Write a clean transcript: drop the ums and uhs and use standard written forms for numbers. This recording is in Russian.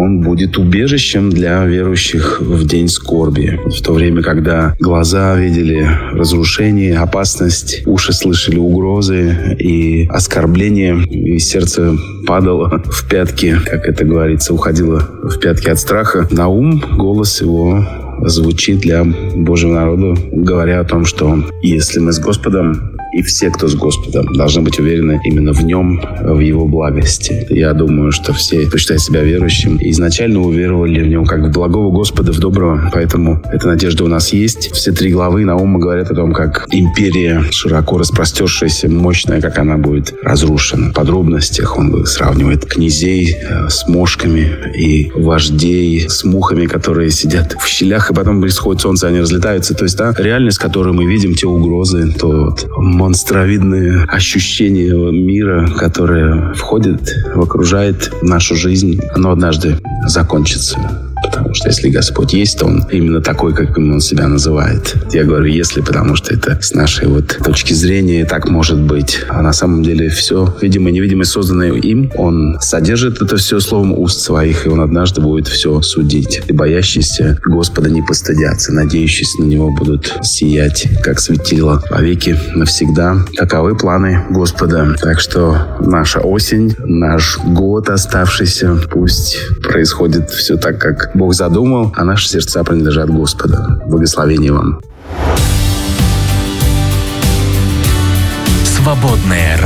Он будет убежищем для верующих в день скорби. В то время, когда глаза видели разрушение, опасность, уши слышали угрозы и оскорбления, и сердце падало в пятки, как это говорится, уходило в пятки от страха. Наум, голос его звучит для Божьего народа, говоря о том, что если мы с Господом, и все, кто с Господом, должны быть уверены именно в Нем, в Его благости. Я думаю, что все, кто считает себя верующим, изначально уверовали в Него как в благого Господа, в доброго. Поэтому эта надежда у нас есть. Все 3 главы Наума говорят о том, как империя, широко распростершаяся, мощная, как она будет разрушена. В подробностях он сравнивает князей с мошками и вождей с мухами, которые сидят в щелях, и потом происходит солнце, они разлетаются. То есть та реальность, которую мы видим, те угрозы, тот монстровидное ощущение мира, которое входит, окружает нашу жизнь, оно однажды закончится. Потому что если Господь есть, то Он именно такой, как Он себя называет. Я говорю «если», потому что это с нашей точки зрения так может быть. А на самом деле все, видимое и невидимое, созданное им, Он содержит это все словом уст своих, и Он однажды будет все судить. И боящиеся Господа не постыдятся, надеющиеся на Него будут сиять, как светило вовеки навсегда. Таковы планы Господа. Так что наша осень, наш год оставшийся, пусть происходит все так, как Бог задумал, а наши сердца принадлежат Господу. Благословения вам. Свободное